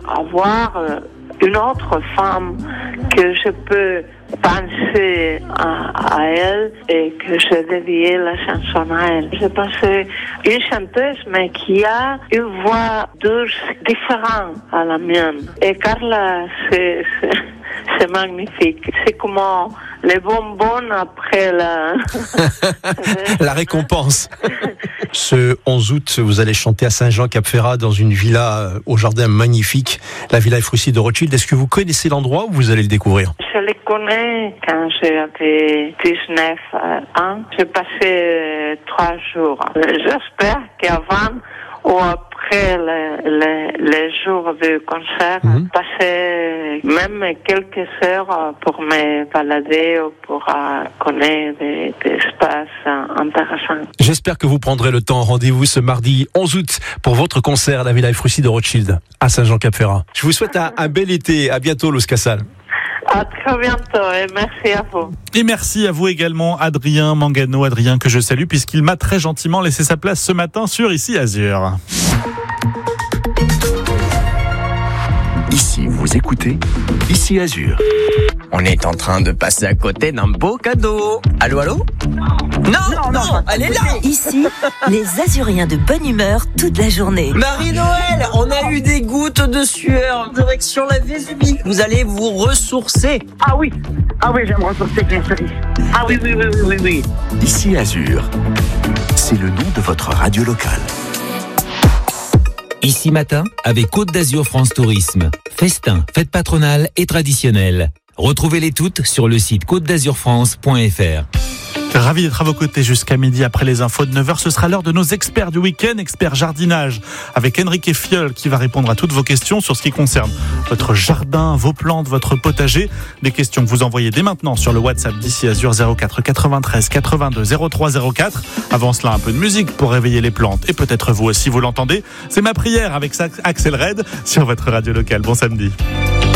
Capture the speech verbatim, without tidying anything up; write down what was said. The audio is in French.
avoir une autre femme que je peux penser à, à elle et que je dédiais la chanson à elle. Je pensais une chanteuse mais qui a une voix douce différente à la mienne. Et Carla, c'est, c'est, c'est magnifique. C'est comme les bonbons après la... la récompense. Ce onze août, vous allez chanter à Saint-Jean-Cap-Ferrat dans une villa au jardin magnifique, la Villa Efroussi de Rothschild. Est-ce que vous connaissez l'endroit ou vous allez le découvrir? Je le connais quand j'avais dix-neuf ans. J'ai passé trois jours. J'espère qu'avant ou après les, les, les jours de concert, mmh. passer même quelques heures pour me balader ou pour euh, connaître des, des espaces intéressants. J'espère que vous prendrez le temps. Rendez-vous ce mardi onze août pour votre concert à la Villa Efroussi de Rothschild à Saint-Jean-Cap-Ferrat. Je vous souhaite un, un bel été. À bientôt, Luz Casal. À très bientôt et merci à vous. Et merci à vous également, Adrien Mangano, Adrien que je salue puisqu'il m'a très gentiment laissé sa place ce matin sur Ici Azur. Ici, vous écoutez Ici Azur. On est en train de passer à côté d'un beau cadeau. Allô, allô ? Non, non, non, non, elle est là. Ici, les Azuriens de bonne humeur toute la journée. Marie-Noël, on a eu des gouttes de sueur. Direction la Vésubie. Vous allez vous ressourcer. Ah oui, ah oui, je vais me ressourcer avec les cerises. Ah oui, oui, oui, oui, oui, oui. Ici Azur, c'est le nom de votre radio locale. Ici matin, avec Côte d'Azur France Tourisme. Festin, fête patronale et traditionnelle. Retrouvez-les toutes sur le site côte d'azur france point f r. Ravi d'être à vos côtés jusqu'à midi après les infos de neuf heures. Ce sera l'heure de nos experts du week-end, experts jardinage, avec Enrique Fiol qui va répondre à toutes vos questions sur ce qui concerne votre jardin, vos plantes, votre potager. Des questions que vous envoyez dès maintenant sur le WhatsApp d'Ici Azur zéro quatre quatre-vingt-treize quatre-vingt-deux zéro trois zéro quatre. Avant cela, un peu de musique pour réveiller les plantes et peut-être vous aussi vous l'entendez. C'est ma prière avec Axel Red sur votre radio locale. Bon samedi.